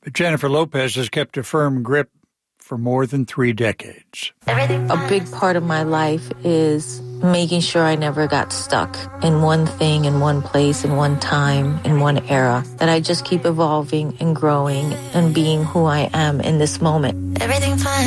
Jennifer Lopez has kept a firm grip for more than 3 decades. A big part of my life is making sure I never got stuck in one thing, in one place, in one time, in one era, that I just keep evolving and growing and being who I am in this moment. Everything fine.